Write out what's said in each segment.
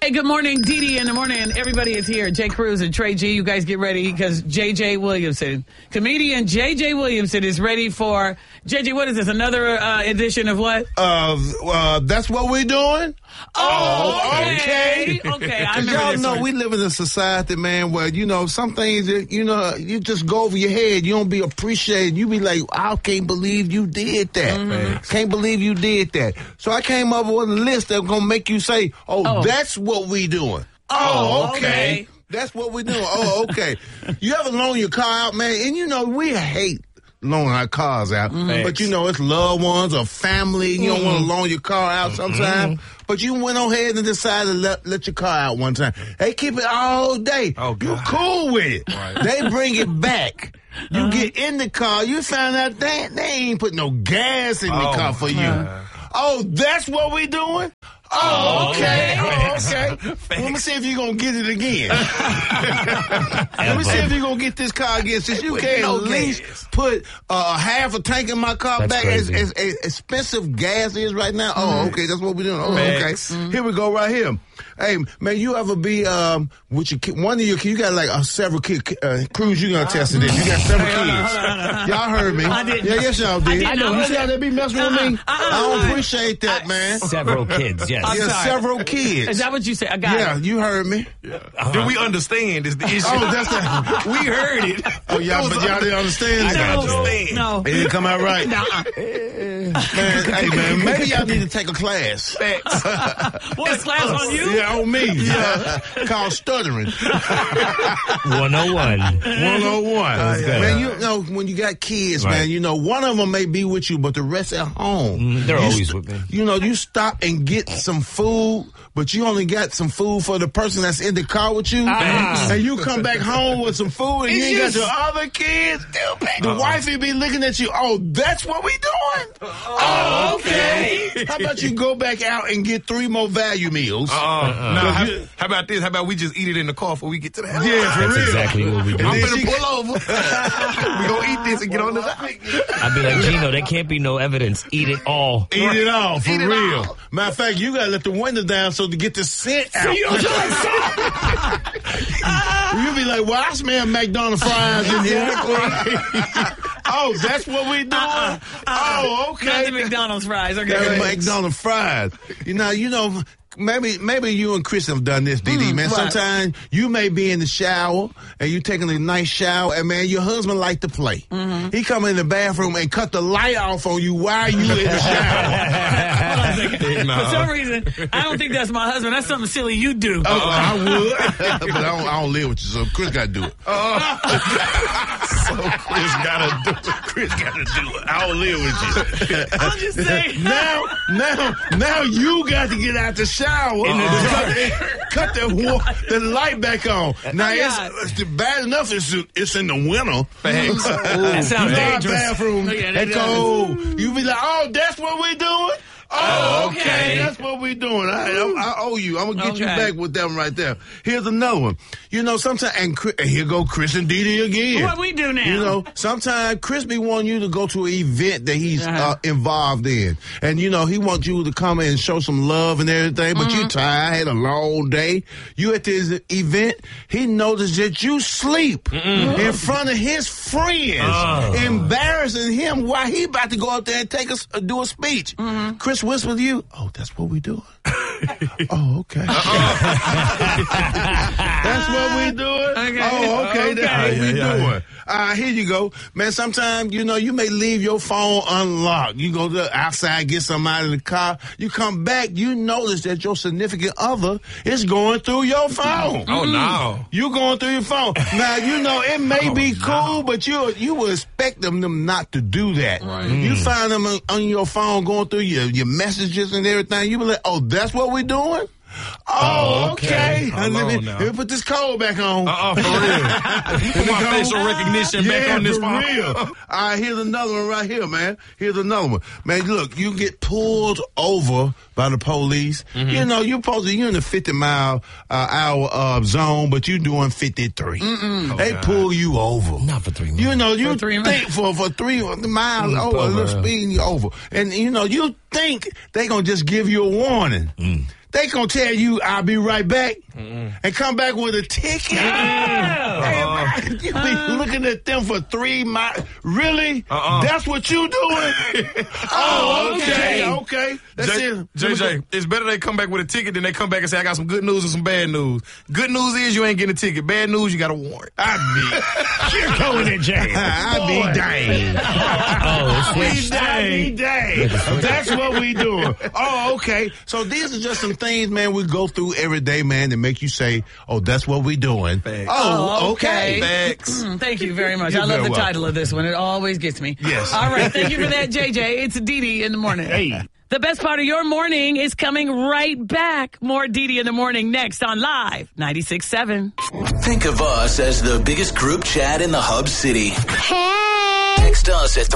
Hey, good morning, Dee Dee in the morning. Everybody is here. Jay Cruz and Trey G. You guys get ready because J.J. Williamson, comedian J.J. Williamson is ready for, J.J., what is this, another edition of what? That's what we're doing? Okay. Okay, I remember y'all this know one. we live in a society, man, where, some things, you just go over your head. You don't be appreciated. You be like, I can't believe you did that. Mm-hmm. Can't believe you did that. So I came up with a list that's going to make you say, that's what we doing. Okay. That's what we're doing. Okay. You ever loan your car out, man? And we hate loaning our cars out. Mm-hmm. But it's loved ones or family. You don't want to loan your car out sometimes. But you went on ahead and decided to let your car out one time. They keep it all day. Oh, God. You cool with it. Right. They bring it back. You get in the car. You find out they ain't put no gas in the car for you. That's what we doing? Okay. Let me see if you're going to get it again. Let me see if you're going to get this car again. Since you can't at least put half a tank in my car back as expensive gas is right now. Okay. That's what we're doing. Okay. Here we go right here. Hey, man, you ever be with your kid? One of your kids, you got like several kids. Cruz, you gonna test it. You got several kids. Y'all heard me. I didn't. Yeah, yes, y'all did. I know. You see how they be messing with me? I don't appreciate that, man. Several kids, yes. I'm Yeah, sorry. several kids. Is that what you said? I got Yeah, it. you heard me. Do we understand is the issue? That's the. We heard it. But y'all didn't understand. I got you. No. It didn't come out right. Nuh-uh. Man, maybe y'all need to take a class. What, class on you? Yeah, on me. Yeah. Called stuttering. 101. 101. good. Man, when you got kids, man, one of them may be with you, but the rest at home. They're always with me. You stop and get some food, but you only got some food for the person that's in the car with you. And you come back home with some food and you ain't got your other kids. The wifey be looking at you. That's what we doing? Okay. How about you go back out and get 3 more value meals? How about this? How about we just eat it in the car before we get to the house? Yeah, for That's real. exactly what we do. I'm then finna she- pull over. We gonna eat this and get on the side. I'd be like, Gino, there can't be no evidence. Eat it all. Eat it all, for Eat it real. all. Matter of fact, you gotta let the window down so to get the scent out. You be like, well, I smell McDonald's fries in here. That's what we doing? Okay. Not the McDonald's fries. Okay. That's McDonald's fries. Maybe you and Chris have done this, DD, man. what? Sometimes you may be in the shower and you taking a nice shower, and man, your husband like to play. He come in the bathroom and cut the light off on you while you in the shower. Hold on a second. For some reason, I don't think that's my husband. That's something silly you do. I would, but I don't live with you, so Chris got to do it. So Chris gotta do it. I don't live with you. I'm just saying. Now you got to get out the shower and cut the light back on. Now it's bad enough. It's in the winter. That sounds dangerous. Bathroom. Yeah, that It's cold. You be like, that's what we doing. Okay. That's what we doing. I owe you. I'm gonna get you back with that one right there. Here's another one. Sometimes, and here go Chris and Dee Dee again. What we do now? Sometimes Chris be wanting you to go to an event that he's involved in. And, he wants you to come and show some love and everything, but you tired, had a long day. You at this event, he noticed that you sleep in front of his friends, embarrassing him while he about to go up there and do a speech. Chris whispered to you, that's what we doing. Okay. That's what we doing? Okay. Okay. That's what we doing. Here you go. Man, sometimes, you may leave your phone unlocked. You go to outside, get something out of the car. You come back, you notice that your significant other is going through your phone. Oh, no. You going through your phone. Now, it may be cool, but you would expect them not to do that. Right. You find them on your phone going through your messages and everything. You be like, that's what we doing? Okay. Hold Let on me now. put this code back on. For real. Put my facial recognition back on this for phone. real. All right, here's another one right here, man. Here's another one. Man, look, you get pulled over by the police. You're in the 50-mile-hour zone, but you're doing 53. They pull you over. Not for 3 minutes. You 3 think for 3 miles over, a little speeding you over. And, you think they going to just give you a warning. they gonna tell you I'll be right back and come back with a ticket. You be looking at them for 3 miles. Really? That's what you doing? Okay. That's it. JJ, it's better they come back with a ticket than they come back and say, I got some good news and some bad news. Good news is you ain't getting a ticket. Bad news, you got a warrant. You're going in jail. I be dang. That's what we doing. Oh, okay. So these are just some things, man, we go through every day, man, that make you say, oh, that's what we doing. Facts. Oh, okay. Facts. Thank you very much. You're I love very the welcome. title of this one. It always gets me. Yes. All right. Thank you for that, JJ. It's Dee Dee in the morning. Hey. The best part of your morning is coming right back. More Dee Dee in the morning next on Live 96.7. Think of us as the biggest group chat in the Hub City. Hey! Text us at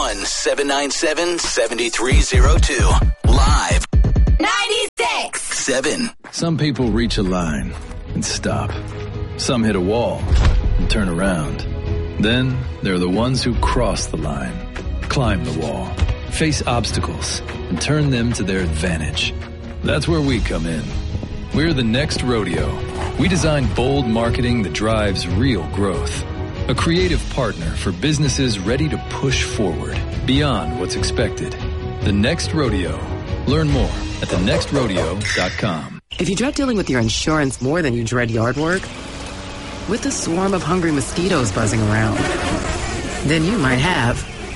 301-797-7302. Live 96! 7. Some people reach a line and stop. Some hit a wall and turn around. Then there are the ones who cross the line, climb the wall, face obstacles, and turn them to their advantage. That's where we come in. We're the Next Rodeo. We design bold marketing that drives real growth. A creative partner for businesses ready to push forward beyond what's expected. The Next Rodeo. Learn more at thenextrodeo.com. If you dread dealing with your insurance more than you dread yard work, with a swarm of hungry mosquitoes buzzing around, then you might have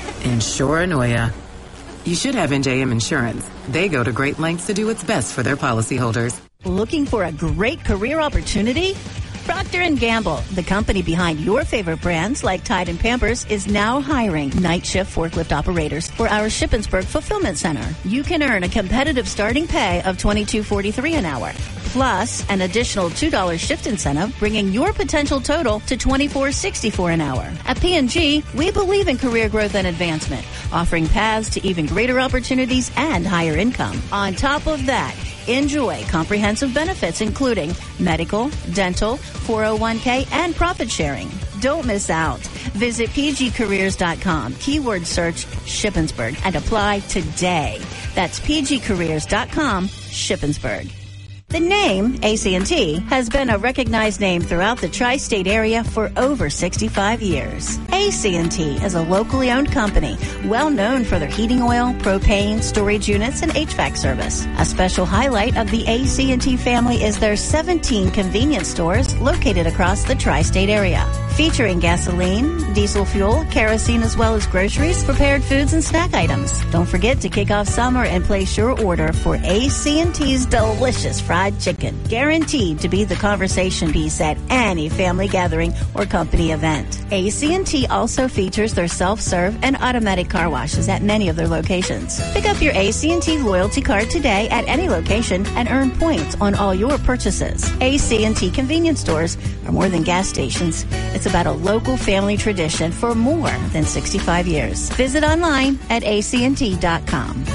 Insuranoia. You should have NJM Insurance. They go to great lengths to do what's best for their policyholders. Looking for a great career opportunity? Procter & Gamble, the company behind your favorite brands like Tide and Pampers, is now hiring night shift forklift operators for our Shippensburg Fulfillment Center. You can earn a competitive starting pay of $22.43 an hour, plus an additional $2 shift incentive, bringing your potential total to $24.64 an hour. At P&G, we believe in career growth and advancement, offering paths to even greater opportunities and higher income. On top of that, enjoy comprehensive benefits including medical, dental, 401k, and profit sharing. Don't miss out. Visit pgcareers.com, keyword search Shippensburg, and apply today. That's pgcareers.com, Shippensburg. The name AT&T has been a recognized name throughout the tri-state area for over 65 years. AT&T is a locally owned company, well known for their heating oil, propane, storage units, and HVAC service. A special highlight of the AT&T family is their 17 convenience stores located across the tri-state area, featuring gasoline, diesel fuel, kerosene, as well as groceries, prepared foods, and snack items. Don't forget to kick off summer and place your order for AT&T's delicious fried chicken, guaranteed to be the conversation piece at any family gathering or company event. AT&T also features their self-serve and automatic car washes at many of their locations. Pick up your AT&T loyalty card today at any location and earn points on all your purchases. AT&T convenience stores are more than gas stations. It's about a local family tradition for more than 65 years. Visit online at AT&T.com.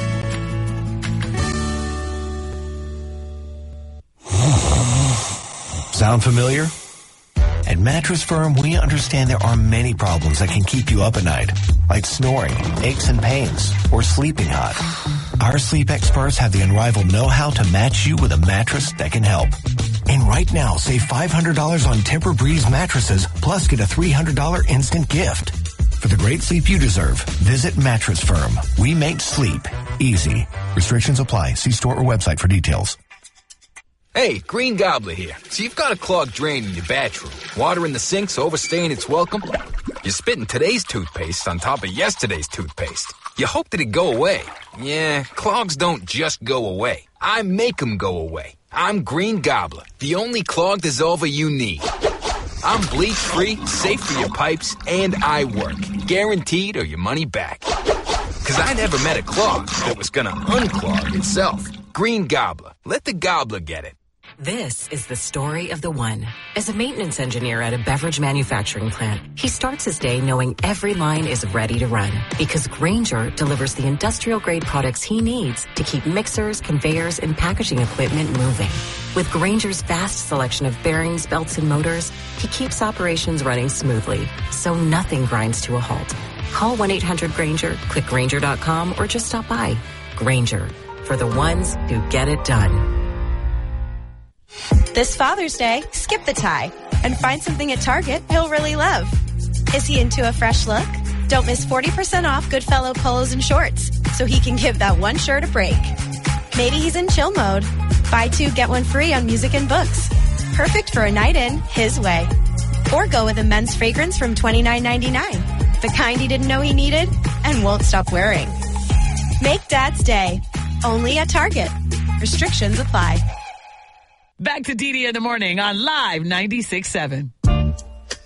Sound familiar? At Mattress Firm, we understand there are many problems that can keep you up at night, like snoring, aches and pains, or sleeping hot. Our sleep experts have the unrivaled know-how to match you with a mattress that can help. And right now, save $500 on Tempur-Breeze mattresses, plus get a $300 instant gift. For the great sleep you deserve, visit Mattress Firm. We make sleep easy. Restrictions apply. See store or website for details. Hey, Green Gobbler here. So you've got a clogged drain in your bathroom. Water in the sink's overstaying its welcome. You're spitting today's toothpaste on top of yesterday's toothpaste. You hope that it'd go away. Yeah, clogs don't just go away. I make them go away. I'm Green Gobbler, the only clog dissolver you need. I'm bleach-free, safe for your pipes, and I work. Guaranteed or your money back. Because I never met a clog that was gonna unclog itself. Green Gobbler. Let the gobbler get it. This is the story of the one. As a maintenance engineer at a beverage manufacturing plant, he starts his day knowing every line is ready to run because Grainger delivers the industrial-grade products he needs to keep mixers, conveyors, and packaging equipment moving. With Grainger's vast selection of bearings, belts, and motors, he keeps operations running smoothly, so nothing grinds to a halt. Call 1-800-GRAINGER, click Grainger.com, or just stop by. Grainger, for the ones who get it done. This Father's Day, skip the tie and find something at Target he'll really love. Is he into a fresh look? Don't miss 40% off Goodfellow polos and shorts so he can give that one shirt a break. Maybe he's in chill mode. Buy 2, get 1 free on music and books. Perfect for a night in his way. Or go with a men's fragrance from $29.99. The kind he didn't know he needed and won't stop wearing. Make Dad's Day. Only at Target. Restrictions apply. Back to DD in the morning on Live 96.7.